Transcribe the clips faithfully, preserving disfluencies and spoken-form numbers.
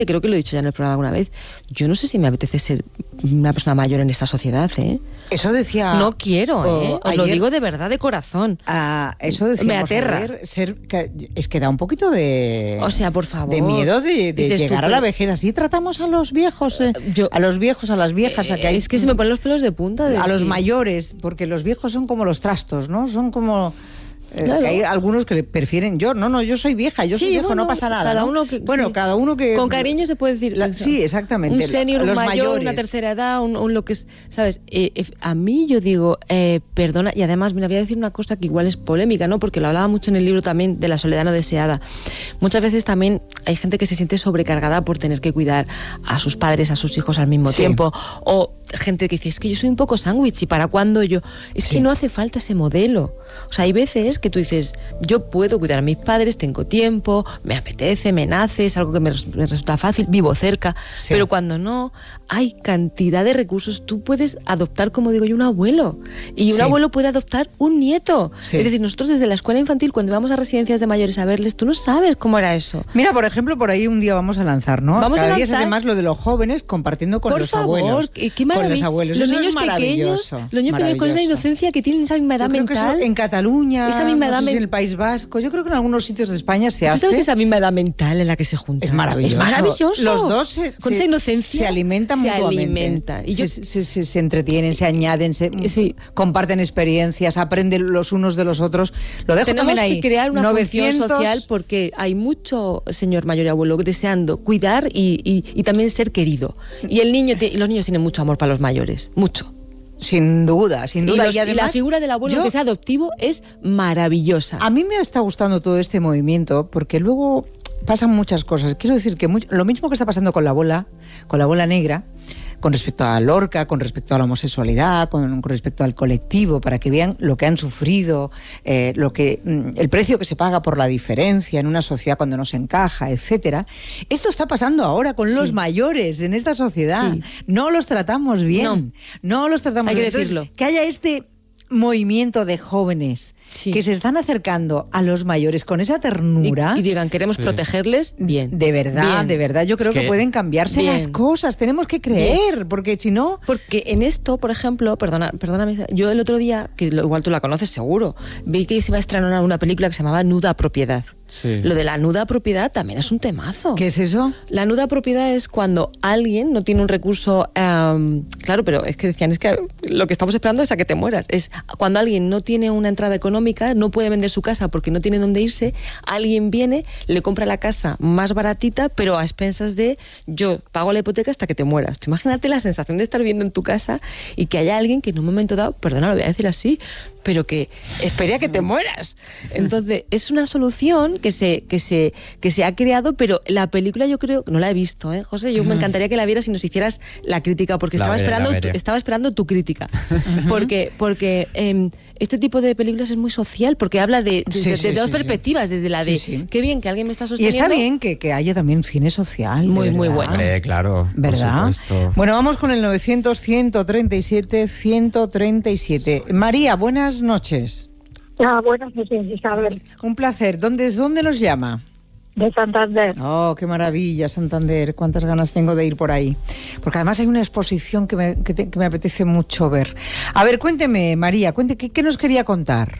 creo que lo he dicho ya en el programa alguna vez, yo no sé si me apetece ser una persona mayor en esta sociedad, ¿eh? Eso decía... No quiero, ¿eh? Os ayer, lo digo de verdad, de corazón. Uh, eso decíamos me aterra. Ayer, ser, es que da un poquito de... O sea, por favor. De miedo de, de llegar tú, a la vejez. Así tratamos a los viejos, eh, yo, a los viejos, a las viejas. Eh, a que hay, es que se me ponen los pelos de punta. De a decir. los mayores, porque los viejos son como los trastos, ¿no? Son como... Eh, claro. Hay algunos que prefieren, yo, no, no, yo soy vieja, yo sí, soy viejo, no, no pasa nada. Cada ¿no? uno que, bueno, sí. cada uno que... Con cariño se puede decir. La, sí, exactamente. Un senior, un mayor, mayores. una tercera edad, un, un lo que es, ¿sabes? Eh, eh, a mí yo digo, eh, perdona, y además, mira, voy a decir una cosa que igual es polémica, ¿no? Porque lo hablaba mucho en el libro también de la soledad no deseada. Muchas veces también hay gente que se siente sobrecargada por tener que cuidar a sus padres, a sus hijos al mismo sí. tiempo, o gente que dice, es que yo soy un poco sándwich, ¿y para cuándo yo? Es sí. que no hace falta ese modelo. O sea, hay veces que tú dices, yo puedo cuidar a mis padres, tengo tiempo, me apetece, me nace, es algo que me, me resulta fácil, vivo cerca, sí. pero cuando no, hay cantidad de recursos. Tú puedes adoptar, como digo yo, un abuelo, y un sí. abuelo puede adoptar un nieto. Sí. Es decir, nosotros desde la escuela infantil, cuando íbamos a residencias de mayores a verles, tú no sabes cómo era eso. Mira, por ejemplo, por ahí un día vamos a lanzar, ¿no? Vamos Cada a día lanzar... es además lo de los jóvenes compartiendo con por los favor, abuelos. Qué maravilla. Con los abuelos. Los eso niños es pequeños, los niños pequeños con esa inocencia que tienen esa misma edad yo creo mental. Que eso en Cataluña, esa misma edad no sé men... si en el País Vasco, yo creo que en algunos sitios de España se hace. ¿Tú sabes esa misma edad mental en la que se juntan? Es maravilloso. Es maravilloso. Los dos se, con se, esa inocencia se alimentan se mutuamente. Alimentan. Y yo... se, se, se, se entretienen, se añaden, se sí. comparten experiencias, aprenden los unos de los otros. Lo dejo Tenemos también ahí. que crear una novecientos... función social porque hay mucho señor mayor y abuelo deseando cuidar y, y, y también ser querido. Y el niño y los niños tienen mucho amor para los mayores, mucho. Sin duda, sin duda. Y, los, y, además, y la figura del abuelo yo, que es adoptivo es maravillosa. A mí me está gustando todo este movimiento porque luego pasan muchas cosas. Quiero decir que mucho, lo mismo que está pasando con la bola, con la bola negra, con respecto a Lorca, con respecto a la homosexualidad, con, con respecto al colectivo, para que vean lo que han sufrido, eh, lo que, el precio que se paga por la diferencia en una sociedad cuando no se encaja, etcétera. Esto está pasando ahora con sí. los mayores en esta sociedad. Sí. No los tratamos bien. No, no los tratamos Hay bien. que decirlo. Entonces, que haya este movimiento de jóvenes sí. que se están acercando a los mayores con esa ternura y, y digan queremos sí. protegerles bien de verdad bien. de verdad yo creo es que, que pueden cambiarse bien. las cosas, tenemos que creer bien. porque si no porque en esto por ejemplo perdona perdóname yo el otro día que igual tú la conoces seguro vi que se iba a estrenar una película que se llamaba Nuda Propiedad. Sí. Lo de la nuda propiedad también es un temazo. ¿Qué es eso? La nuda propiedad es cuando alguien no tiene un recurso um, claro, pero es que decían es que lo que estamos esperando es a que te mueras. Es cuando alguien no tiene una entrada económica, no puede vender su casa porque no tiene dónde irse, alguien viene, le compra la casa más baratita, pero a expensas de yo pago la hipoteca hasta que te mueras. Tú imagínate la sensación de estar viviendo en tu casa y que haya alguien que en un momento dado, perdona, lo voy a decir así, pero que espere a que te mueras. Entonces, es una solución que se, que se, que se ha creado, pero la película yo creo que no la he visto, ¿eh, José? Yo uh-huh. me encantaría que la vieras y nos hicieras la crítica, porque la estaba, veré, esperando tu, estaba esperando tu crítica. Uh-huh. Porque, porque eh, este tipo de películas es muy social, porque habla de, de, sí, de, sí, de dos sí, perspectivas, sí. desde la de sí, sí. qué bien que alguien me está sosteniendo. Y está bien que, que haya también cine social. Muy, muy bueno. Hombre, claro, ¿verdad? Por supuesto. Bueno, vamos con el novecientos, ciento treinta y siete, ciento treinta y siete. María, buenas noches. Ah, buenas noches, Isabel. Un placer. ¿Dónde, ¿Dónde nos llama? De Santander. Oh, qué maravilla, Santander. Cuántas ganas tengo de ir por ahí. Porque además hay una exposición que me, que te, que me apetece mucho ver. A ver, cuénteme, María, cuente, ¿qué, qué nos quería contar?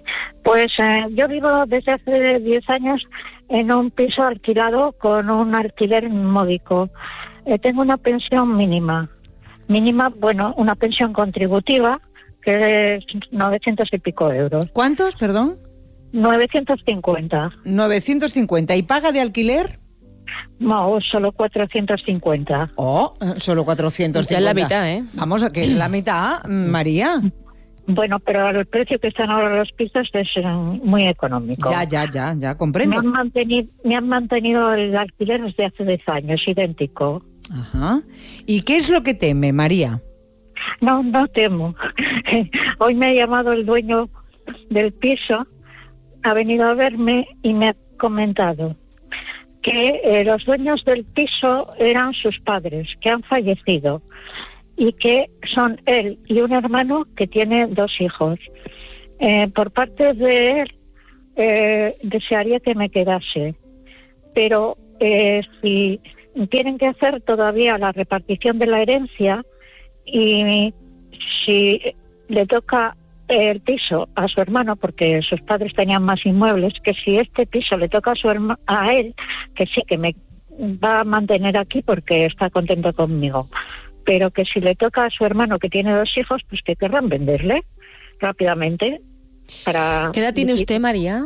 Pues eh, yo vivo desde hace diez años en un piso alquilado con un alquiler módico. Eh, tengo una pensión mínima. Mínima, bueno, una pensión contributiva, que es novecientos y pico euros. ¿Cuántos, perdón? novecientos cincuenta. novecientos cincuenta. ¿Y paga de alquiler? No, solo cuatrocientos cincuenta. Oh, solo cuatrocientos cincuenta. Ya es la mitad, ¿eh? Vamos, que es la mitad, María. Bueno, pero el precio que están ahora los pisos es muy económico. Ya, ya, ya, ya, comprendo. Me han mantenido, me han mantenido el alquiler desde hace diez años, idéntico. Ajá. ¿Y qué es lo que teme, María? No, no temo. Hoy me ha llamado el dueño del piso, ha venido a verme y me ha comentado que eh, los dueños del piso eran sus padres, que han fallecido, y que son él y un hermano que tiene dos hijos. Eh, por parte de él, eh, desearía que me quedase, pero eh, si tienen que hacer todavía la repartición de la herencia y si le toca el piso a su hermano, porque sus padres tenían más inmuebles, que si este piso le toca a su herma, a él, que sí, que me va a mantener aquí porque está contento conmigo, pero que si le toca a su hermano que tiene dos hijos, pues que querrán venderle rápidamente. Para ¿Qué edad tiene usted, María?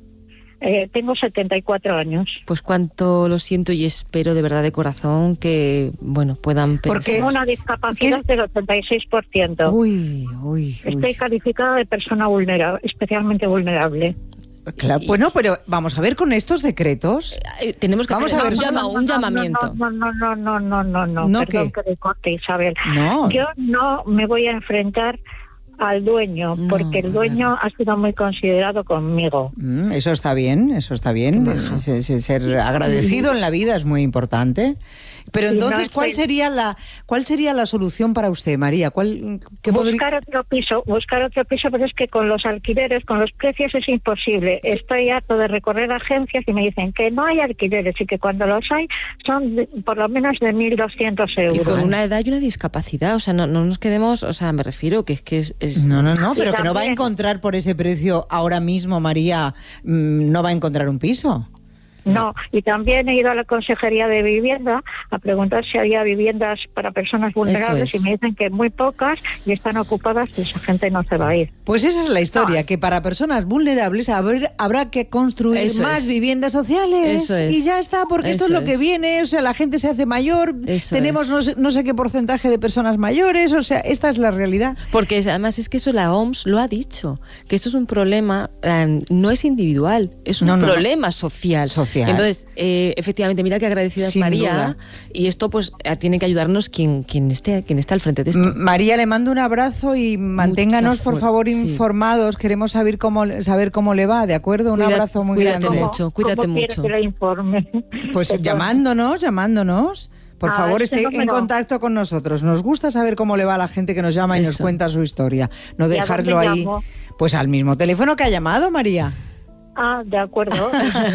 Eh, tengo setenta y cuatro años. Pues cuánto lo siento y espero de verdad de corazón que, bueno, puedan pensar. Porque tengo una discapacidad ¿qué? del ochenta y seis por ciento. Uy, uy, uy. Estoy calificada de persona vulnerable, especialmente vulnerable. Claro, bueno, pero vamos a ver con estos decretos. Eh, tenemos que Vamos hacer a ver, un, no, llama- no, un no, llamamiento. No, no, no, no, no, no, no. ¿No Perdón qué? que le corte, Isabel. No. Yo no me voy a enfrentar al dueño, No, porque el dueño ha sido muy considerado conmigo. Mm, eso está bien, eso está bien. Se- se- Ser agradecido en la vida es muy importante. Pero Sí, no entonces, ¿cuál estoy- sería la cuál sería la solución para usted, María? ¿Cuál qué podría- Buscar otro piso, buscar otro piso, pero es que con los alquileres, con los precios es imposible. Estoy harto de recorrer agencias y me dicen que no hay alquileres y que cuando los hay son de- por lo menos de mil doscientos euros. Y con una edad y una discapacidad, o sea, no, no nos quedemos, o sea, me refiero que es que es... es- No, no, no, pero Y que no va a también- encontrar por ese precio ahora mismo, María, mm, no va a encontrar un piso. No, y también he ido a la Consejería de Vivienda a preguntar si había viviendas para personas vulnerables es. y me dicen que muy pocas y están ocupadas y esa gente no se va a ir. Pues esa es la historia, que para personas vulnerables haber- habrá que construir Eso más es. viviendas sociales. Eso es. Y ya está, porque esto es Eso lo que es. viene, o sea, la gente se hace mayor, Eso tenemos es. no sé, no sé qué porcentaje de personas mayores, o sea, esta es la realidad. Porque es- además es que eso la O M S lo ha dicho, que esto es un problema, eh, no es individual, es un No, no, no. problema social. Social. Entonces, eh, efectivamente, mira qué agradecida es Sin María, duda. y esto pues eh, tiene que ayudarnos quien, quien, esté, quien está al frente de esto. M- María, le mando un abrazo y manténganos, por fuer- favor, sí. informados. Queremos saber cómo, saber cómo le va, ¿de acuerdo? Un Cuida- abrazo muy cuídate grande. mucho. cuídate ¿Cómo quiere mucho. que le informe? Pues Perdón. llamándonos, llamándonos. Por Ah, favor, este esté en número. contacto con nosotros. Nos gusta saber cómo le va a la gente que nos llama y nos Eso. cuenta su historia. No ¿Y a dejarlo dónde ahí. llamo? Pues al mismo teléfono que ha llamado, María. Ah, de acuerdo.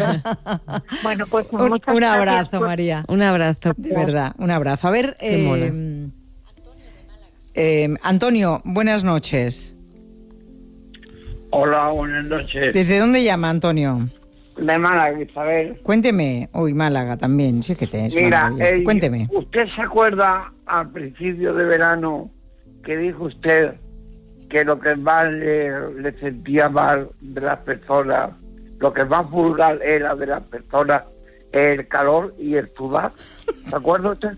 Bueno, pues Un, muchas un gracias abrazo, por- María. Un abrazo. De verdad, un abrazo. A ver, Qué eh, eh, Antonio, buenas noches. Hola, buenas noches. ¿Desde dónde llama, Antonio? De Málaga, Isabel. Cuénteme. Uy, Málaga también. Sí que te es Mira, maravilloso. eh, Cuénteme. ¿usted se acuerda al principio de verano que dijo usted que lo que más le, le sentía mal de las personas, lo que más vulgar era de las personas, el calor y el sudar? ¿Se acuerda usted?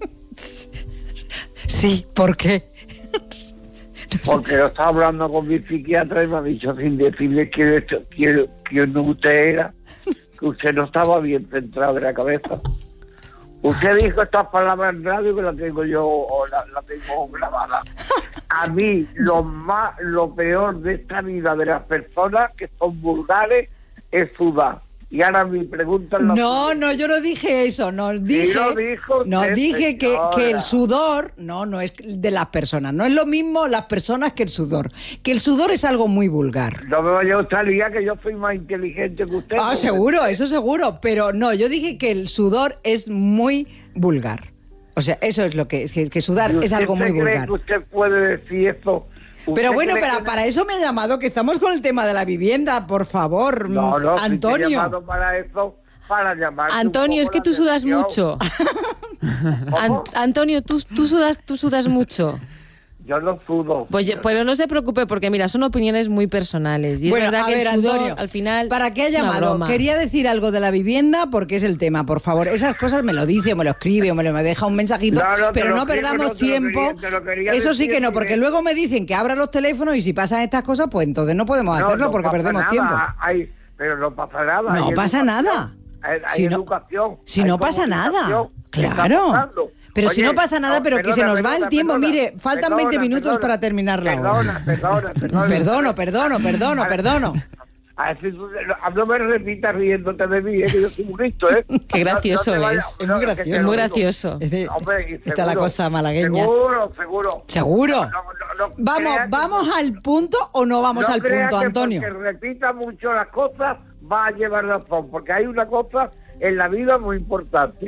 Sí, ¿por qué? Porque yo estaba hablando con mi psiquiatra y me ha dicho sin decirle quién, quién, quién usted era, que usted no estaba bien centrado en la cabeza. Usted dijo estas palabras en radio que las tengo yo, o la, la tengo grabada. A mí, lo más, lo peor de esta vida de las personas que son vulgares es sudar. Y ahora mi pregunta es la No, siguiente. no, yo no dije eso, no dije, lo dijo no usted, dije que, señora. que el sudor, no, no es de las personas, no es lo mismo las personas que el sudor, que el sudor es algo muy vulgar. No me vaya usted a liar que yo soy más inteligente que usted. Ah, porque- seguro, eso seguro, pero no, yo dije que el sudor es muy vulgar. O sea, eso es lo que es, que, que sudar ¿Y es usted algo muy se cree vulgar. que usted puede decir eso? ¿Usted Pero bueno, cree para, que- para eso me ha llamado, que estamos con el tema de la vivienda, por favor, No, no, si te he Antonio. llamado para eso, para llamarte un Antonio, es poco que la tú sudas atención. mucho. ¿Cómo? An- Antonio, tú, tú sudas, tú sudas mucho. Yo no sudo. Pues, ye- pero no se preocupe porque mira, son opiniones muy personales. Y Bueno, es verdad a que ver, el sudor, Antonio, al final. ¿para qué ha es una llamado? broma. Quería decir algo de la vivienda porque es el tema, por favor. Esas cosas me lo dice o me lo escribe o me, lo, me deja un mensajito, No, no, te pero lo no escribo, perdamos no, te lo tiempo. quería- te lo quería Eso sí decir que no, porque- porque luego me dicen que abra los teléfonos y si pasan estas cosas, pues entonces no podemos No, hacerlo no porque pasa perdemos nada. tiempo. Hay- pero no pasa nada. No hay pasa educación. nada. Hay, hay Si no- educación. Si hay no pasa nada, comunicación. ¿Qué está claro. pasando? Pero si Oye, no pasa nada, pero que se perdona, nos va el perdona, tiempo. perdona, Mire, faltan perdona, veinte minutos perdona, para terminar la hora. Perdona, perdona, perdona. Perdono, perdono, perdono, A ver, perdono. A ver, si tú- no me repitas riéndote de mí, eh, que yo soy muy listo, ¿eh? Qué gracioso te es. vayas- Es muy que te gracioso. lo Es muy digo. gracioso. Es de- Hombre, y está la seguro, cosa malagueña. Seguro, seguro. ¿Seguro? No, no, no, Vamos, crea que- ¿vamos al punto o no vamos no al crea punto, que Antonio? porque repita mucho las cosas va a llevar razón, porque hay una cosa en la vida muy importante.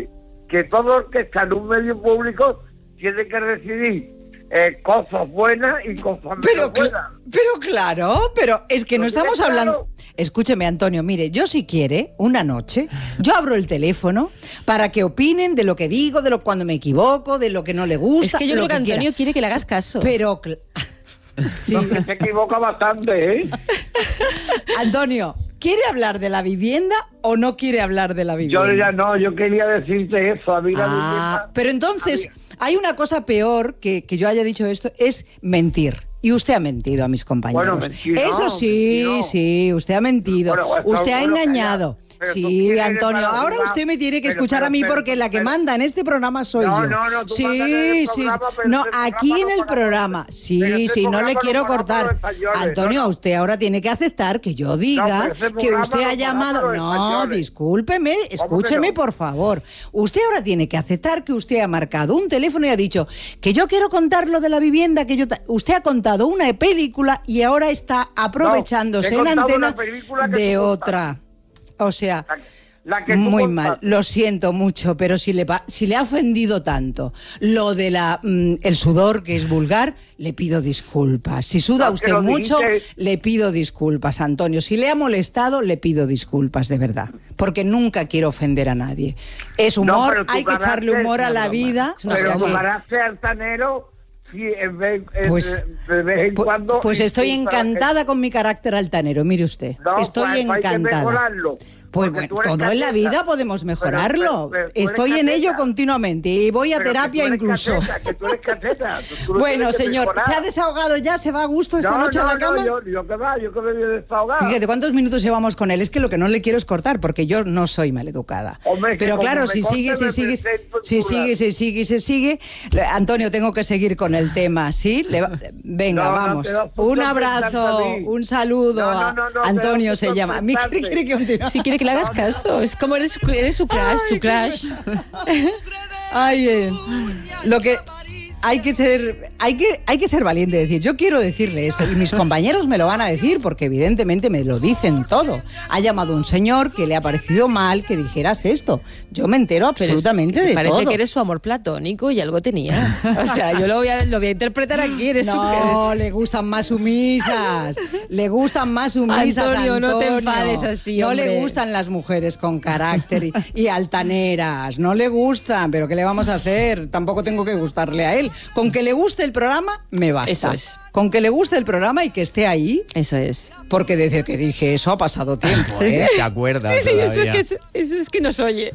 que todo el que está en un medio público tiene que recibir eh, cosas buenas y cosas menos buenas. Pero claro, pero es que no estamos claro? hablando... Escúcheme, Antonio, mire, yo si quiere, una noche, yo abro el teléfono para que opinen de lo que digo, de lo cuando me equivoco, de lo que no le gusta. Es que yo lo creo que, que Antonio quiera. quiere que le hagas caso. Pero... Cl- sí. No, que se equivoca bastante, ¿eh? Antonio, ¿quiere hablar de la vivienda o no quiere hablar de la vivienda? Yo ya no, yo quería decirte eso, a mí la Ah, vivienda... pero entonces, a mí- hay una cosa peor que, que yo haya dicho esto, es mentir. Y usted ha mentido a mis compañeros. Bueno, mentir no, Eso sí, mentir no. sí, usted ha mentido. Bueno, eso, usted ha bueno, engañado. calla. Pero tú Sí, quieres Antonio, para ahora jugar, usted me tiene que pero, escuchar pero, a mí pero, porque la que pero- manda en este programa soy No, yo. no, no, tú sí, mandas en el sí, programa, pero no, este aquí programa en el no para- programa. pero Sí, este sí, no le programa quiero no para cortar. los españoles, Antonio, no, no. usted ahora tiene que aceptar que yo diga pero ese que programa usted no ha para llamado. los No, españoles. discúlpeme, escúcheme, no? por favor. Usted ahora tiene que aceptar que usted ha marcado un teléfono y ha dicho que yo quiero contar lo de la vivienda, que yo... ta- Usted ha contado una película y ahora está aprovechándose he en contado antena una película que de tú otra. O sea... La, la que tú Muy contaste. mal, lo siento mucho, pero si le, pa- si le ha ofendido tanto lo de la mm, el sudor, que es vulgar, le pido disculpas. Si suda No, que usted lo mucho, dijiste. le pido disculpas, Antonio. Si le ha molestado, le pido disculpas, de verdad, porque nunca quiero ofender a nadie. Es No, humor, pero tu hay que echarle carácter- humor a es la una broma, vida. es una o sea Pero broma. que- tu carácter altanero, sí, en vez, en- Pues- de vez en pu- cuando... Pues estoy insulta a la gente. encantada con mi carácter altanero, mire usted. No, Estoy pues, hay que encantada. mejorarlo. Pues Porque bueno, tú eres todo en la cacheta. vida podemos mejorarlo. Pero- pero- pero tú eres Estoy en ello cacheta. continuamente y voy a Pero que terapia tú eres incluso. cacheta, que tú eres cacheta, tú- tú lo Bueno, tienes que señor, mejorar. ¿se ha desahogado ya? ¿Se va a gusto esta no, noche no, a la no, cama? yo, yo que va, yo que me voy a desahogar. Fíjate cuántos minutos llevamos con él. Es que lo que no le quiero es cortar, porque yo no soy maleducada. Hombre, que Pero como claro, me si corte, sigue, si me sigue, presento en si tu sigue, lado. si sigue, si sigue, le- Antonio, tengo que seguir con el tema, ¿sí? Le va- Venga, No, no vamos. te da punto Un de abrazo, presentarte a mí. un saludo. No, no, a- no, no, te da Antonio punto se de llama. ¿A mí presentarte. quiere que continúe? Si quiere que le hagas caso, es como eres su, eres su crush, su crush. Ay, eh, lo que hay que ser, hay que, hay que ser valiente, decir, yo quiero decirle esto y mis compañeros me lo van a decir porque evidentemente me lo dicen todo. Ha llamado un señor que le ha parecido mal que dijeras esto. Yo me entero Pero es- absolutamente de parece todo. que eres su amor platónico y algo tenía. O sea, yo lo voy a, lo voy a interpretar aquí. Eres No, su... le gustan más sumisas. Le gustan más sumisas, Antonio, Antonio. no te enfades así, No le hombre. gustan las mujeres con carácter y, y altaneras. No le gustan, pero ¿qué le vamos a hacer? Tampoco tengo que gustarle a él. Con que le guste el programa, me basta. Eso es. Con que le guste el programa y que esté ahí, Eso es. porque desde que dije eso ha pasado tiempo, ¿eh? ¿Se acuerda Sí, sí, eso todavía? es, que, es- eso es que nos oye.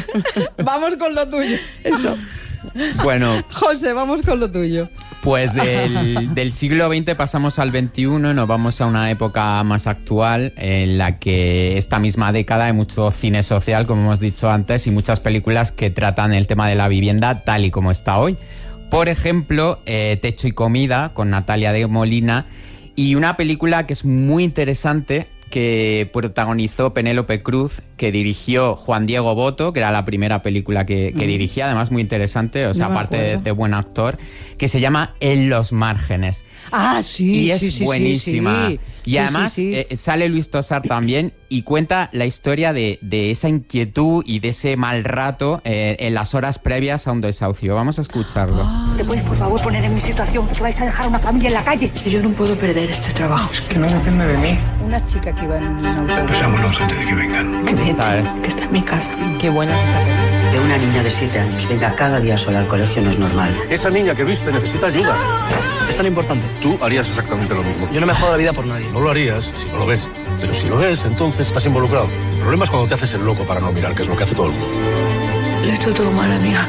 Vamos con lo tuyo. Esto. Bueno, José, vamos con lo tuyo. pues del, del siglo veinte pasamos al veintiuno y nos vamos a una época más actual en la que esta misma década hay mucho cine social, como hemos dicho antes, y muchas películas que tratan el tema de la vivienda tal y como está hoy. Por ejemplo, eh, Techo y Comida, con Natalia de Molina, y una película que es muy interesante, que protagonizó Penélope Cruz, que dirigió Juan Diego Boto, que era la primera película que, que dirigía, además muy interesante, o sea, No me aparte de, acuerdo. de buen actor, que se llama En los márgenes. Ah, sí, Y es sí, sí, sí, buenísima. sí. Y Sí, además sí, sí. eh, sale Luis Tosar también y cuenta la historia de, de esa inquietud y de ese mal rato eh, en las horas previas a un desahucio. Vamos a escucharlo. ¿Te puedes, por favor, poner en mi situación? Que vais a dejar a una familia en la calle. Yo no puedo perder este trabajo. Que no depende de mí. Una chica que iba en un autobús. Pensámonos antes de que vengan. Que me Está, echen, ¿eh? que está en mi casa. Qué buena es esta película. Que una niña de siete años venga cada día sola al colegio no es normal. Esa niña que viste necesita ayuda. Es tan importante. Tú harías exactamente lo mismo. Yo no me jodo la vida por nadie. No lo harías si no lo ves. Pero si lo ves, entonces estás involucrado. El problema es cuando te haces el loco para no mirar, que es lo que hace todo el mundo. Lo he hecho todo mal, amiga.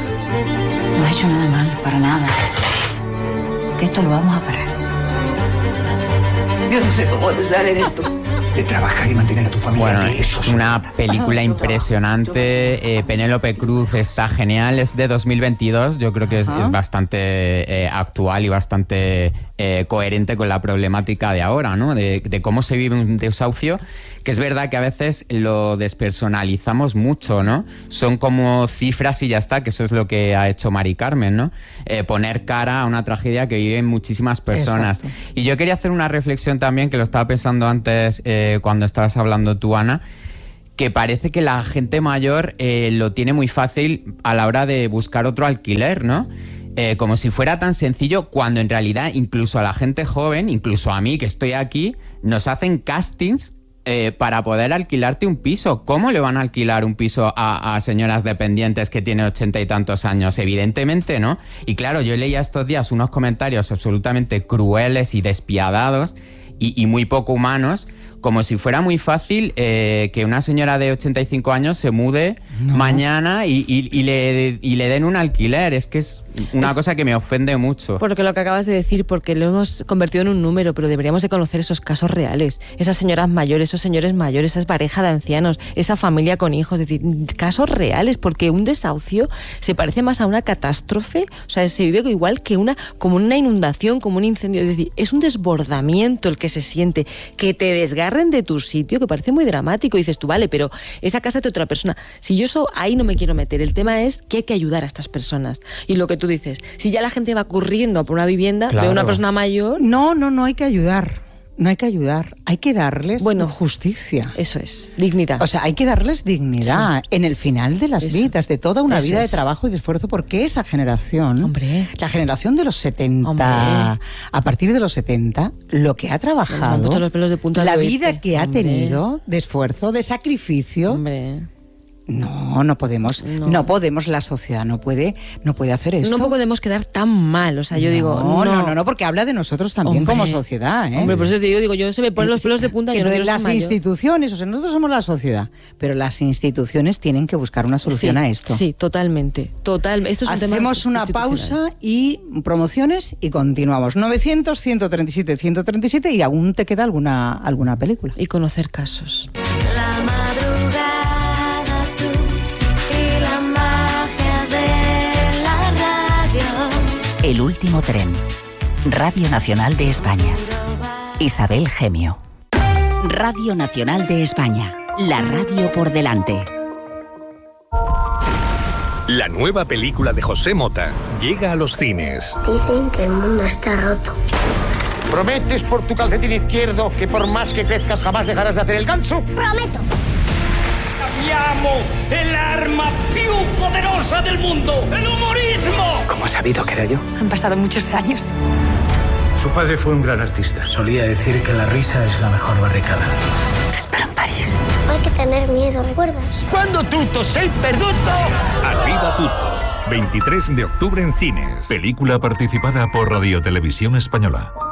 No ha hecho nada mal, para nada. Que esto lo vamos a parar. Yo no sé cómo te sale de esto. De trabajar y mantener a tu familia. Bueno, que eso es una película impresionante. eh, Penélope Cruz está genial. Es de dos mil veintidós. Yo creo que es, es bastante eh, actual y bastante eh, coherente con la problemática de ahora, ¿no? De, de cómo se vive un desahucio. Que es verdad que a veces lo despersonalizamos mucho, ¿no? Son como cifras y ya está, que eso es lo que ha hecho Mari Carmen, ¿no? Eh, poner cara a una tragedia que viven muchísimas personas. Exacto. Y yo quería hacer una reflexión también, que lo estaba pensando antes eh, cuando estabas hablando tú, Ana, que parece que la gente mayor eh, lo tiene muy fácil a la hora de buscar otro alquiler, ¿no? Eh, como si fuera tan sencillo, cuando en realidad incluso a la gente joven, incluso a mí que estoy aquí, nos hacen castings eh, para poder alquilarte un piso. ¿Cómo le van a alquilar un piso a, a señoras dependientes que tienen ochenta y tantos años? Evidentemente, ¿no? Y claro, yo leía estos días unos comentarios absolutamente crueles y despiadados y, y muy poco humanos, como si fuera muy fácil eh, que una señora de ochenta y cinco años se mude no. mañana y, y, y, le, y le den un alquiler. Es que es una es, cosa que me ofende mucho. Porque lo que acabas de decir, porque lo hemos convertido en un número, pero deberíamos de conocer esos casos reales. Esas señoras mayores, esos señores mayores, esa pareja de ancianos, esa familia con hijos. Es decir, casos reales, porque un desahucio se parece más a una catástrofe. O sea, se vive igual que una, como una inundación, como un incendio. Es decir, es un desbordamiento el que se siente, que te desgarra de tu sitio, que parece muy dramático. Y dices tú, vale, pero esa casa es de otra persona. Si yo eso ahí no me quiero meter. El tema es que hay que ayudar a estas personas. Y lo que tú dices, si ya la gente va corriendo a por una vivienda, claro, de una persona mayor... No, no, no hay que ayudar. No hay que ayudar, hay que darles bueno, justicia. Eso es, dignidad. O sea, hay que darles dignidad sí. en el final de las eso. vidas, de toda una eso vida es. de trabajo y de esfuerzo, porque esa generación, Hombre. la generación de los setenta, Hombre. a partir de los setenta, lo que ha trabajado, los pelos de punta la de vida oeste. que ha Hombre. tenido de esfuerzo, de sacrificio... Hombre. No, no podemos, no. no podemos, la sociedad no puede, no puede hacer esto. No podemos quedar tan mal, o sea, yo no, digo... No, no, no, no, porque habla de nosotros también Hombre. como sociedad, ¿eh? Hombre, por eso te digo, digo, yo se me ponen los pelos de punta. Yo Entonces, no las instituciones, o sea, nosotros somos la sociedad, pero las instituciones tienen que buscar una solución sí, a esto. Sí, totalmente, total. Esto es un Hacemos tema una pausa y promociones y continuamos. novecientos, ciento treinta y siete, ciento treinta y siete y aún te queda alguna, alguna película. Y conocer casos. La madrugada. El último tren. Radio Nacional de España. Isabel Gemio. Radio Nacional de España. La radio por delante. La nueva película de José Mota llega a los cines. Dicen que el mundo está roto. ¿Prometes por tu calcetín izquierdo que por más que crezcas jamás dejarás de hacer el ganso? ¡Prometo! ¡Llamo el arma più poderosa del mundo! ¡El humorismo! ¿Cómo has sabido que era yo? Han pasado muchos años. Su padre fue un gran artista. Solía decir que la risa es la mejor barricada. Te espero en París. No hay que tener miedo, ¿recuerdas? Cuando tutto sei perduto. Arriba tutto. veintitrés de octubre en cines. Película participada por Radio Televisión Española.